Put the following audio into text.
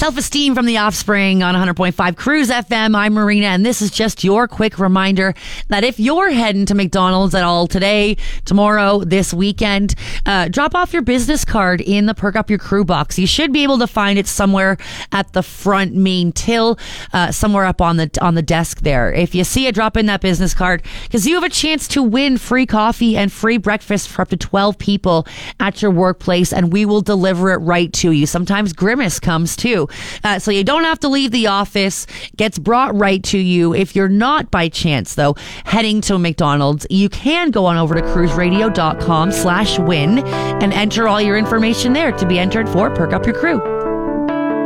Self-Esteem from The Offspring on 100.5 Cruise FM. I'm Marina, and this is just your quick reminder that if you're heading to McDonald's at all today, tomorrow, this weekend, drop off your business card in the Perk Up Your Crew box. You should be able to find it somewhere at the front main till, somewhere up on the desk there. If you see it, drop in that business card because you have a chance to win free coffee and free breakfast for up to 12 people at your workplace, and we will deliver it right to you. Sometimes Grimace comes too. So you don't have to leave the office. Gets brought right to you. If you're not by chance, though, heading to McDonald's, you can go on over to cruiseradio.com/win and enter all your information there to be entered for Perk Up Your Crew.